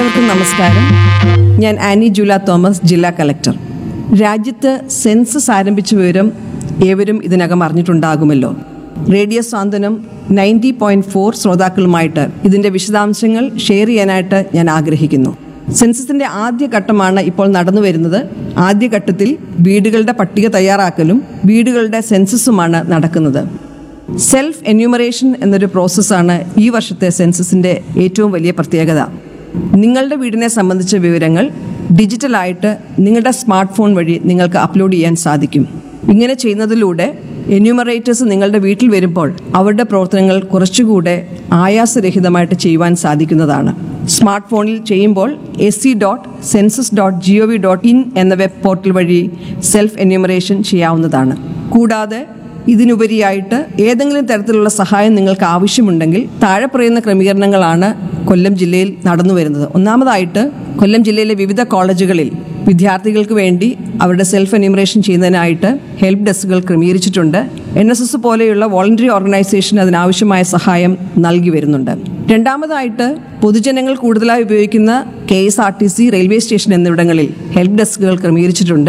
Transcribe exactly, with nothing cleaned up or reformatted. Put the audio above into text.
എല്ലാവർക്കും നമസ്കാരം. ഞാൻ ആനി ജൂല തോമസ്, ജില്ലാ കളക്ടർ. രാജ്യത്ത് സെൻസസ് ആരംഭിച്ച വിവരം ഏവരും ഇതിനകം അറിഞ്ഞിട്ടുണ്ടാകുമല്ലോ. റേഡിയോ സാന്ത്വനം നയൻറ്റി പോയിന്റ് ഫോർ ശ്രോതാക്കളുമായിട്ട് ഇതിൻ്റെ വിശദാംശങ്ങൾ ഷെയർ ചെയ്യാനായിട്ട് ഞാൻ ആഗ്രഹിക്കുന്നു. സെൻസസിൻ്റെ ആദ്യഘട്ടമാണ് ഇപ്പോൾ നടന്നു വരുന്നത്. ആദ്യഘട്ടത്തിൽ വീടുകളുടെ പട്ടിക തയ്യാറാക്കലും വീടുകളുടെ സെൻസസുമാണ് നടക്കുന്നത്. സെൽഫ് എന്യൂമറേഷൻ എന്നൊരു പ്രോസസ്സാണ് ഈ വർഷത്തെ സെൻസസിൻ്റെ ഏറ്റവും വലിയ പ്രത്യേകത. നിങ്ങളുടെ വീടിനെ സംബന്ധിച്ച വിവരങ്ങൾ ഡിജിറ്റലായിട്ട് നിങ്ങളുടെ സ്മാർട്ട് ഫോൺ വഴി നിങ്ങൾക്ക് അപ്ലോഡ് ചെയ്യാൻ സാധിക്കും. ഇങ്ങനെ ചെയ്യുന്നതിലൂടെ എന്യൂമറേറ്റേഴ്സ് നിങ്ങളുടെ വീട്ടിൽ വരുമ്പോൾ അവരുടെ പ്രവർത്തനങ്ങൾ കുറച്ചുകൂടെ ആയാസരഹിതമായിട്ട് ചെയ്യുവാൻ സാധിക്കുന്നതാണ്. സ്മാർട്ട് ഫോണിൽ ചെയ്യുമ്പോൾ S C dot census dot G O V dot in എന്ന വെബ് പോർട്ടൽ വഴി സെൽഫ് എന്യൂമറേഷൻ ചെയ്യാവുന്നതാണ്. കൂടാതെ ഇതിനുപരിയായിട്ട് ഏതെങ്കിലും തരത്തിലുള്ള സഹായം നിങ്ങൾക്ക് ആവശ്യമുണ്ടെങ്കിൽ താഴെ പറയുന്ന ക്രമീകരണങ്ങളാണ് കൊല്ലം ജില്ലയിൽ നടന്നു വരുന്നത്. ഒന്നാമതായിട്ട്, കൊല്ലം ജില്ലയിലെ വിവിധ കോളേജുകളിൽ വിദ്യാർത്ഥികൾക്ക് വേണ്ടി അവരുടെ self enumeration ചെയ്യുന്നതിനായിട്ട് help ഡെസ്കുകൾ ക്രമീകരിച്ചിട്ടുണ്ട്. N S S പോലെയുള്ള വോളണ്ടറി ഓർഗനൈസേഷൻ അതിനാവശ്യമായ സഹായം നൽകി വരുന്നുണ്ട്. രണ്ടാമതായിട്ട്, പൊതുജനങ്ങൾ കൂടുതലായി ഉപയോഗിക്കുന്ന K S R T C, railway station എന്നിവിടങ്ങളിൽ ഹെൽപ്പ് ഡെസ്കുകൾ ക്രമീകരിച്ചിട്ടുണ്ട്.